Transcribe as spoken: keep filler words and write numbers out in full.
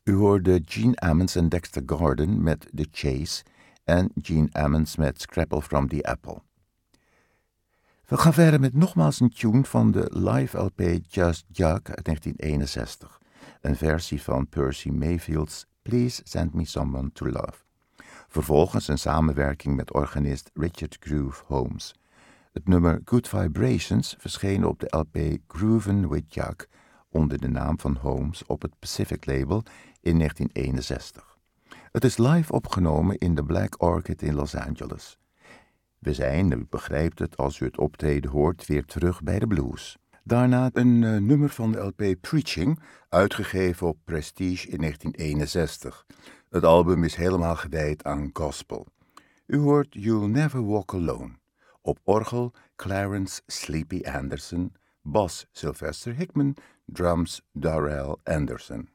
U hoorde Gene Ammons en Dexter Gordon met The Chase en Gene Ammons met Scrapple from the Apple. We gaan verder met nogmaals een tune van de live L P Just Jug uit negentien eenenzestig. Een versie van Percy Mayfield's Please Send Me Someone to Love. Vervolgens een samenwerking met organist Richard Groove Holmes. Het nummer Good Vibrations verscheen op de L P Groovin' with Jug onder de naam van Holmes op het Pacific label in negentien eenenzestig. Het is live opgenomen in de Black Orchid in Los Angeles. We zijn, u begrijpt het als u het optreden hoort, weer terug bij de blues. Daarna een uh, nummer van de L P Preaching, uitgegeven op Prestige in negentien eenenzestig. Het album is helemaal gewijd aan gospel. U hoort You'll Never Walk Alone. Op orgel Clarence Sleepy Anderson, bas Sylvester Hickman, drums Darrell Anderson.